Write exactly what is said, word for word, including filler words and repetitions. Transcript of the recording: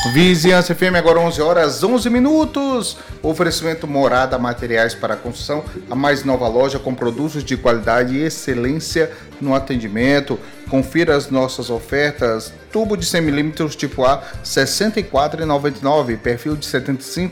Vizinhança F M, agora onze horas, onze minutos. Oferecimento Morada Materiais para Construção, a mais nova loja com produtos de qualidade e excelência no atendimento. Confira as nossas ofertas. Tubo de cem milímetros tipo A, sessenta e quatro reais e noventa e nove centavos, perfil de setenta e cinco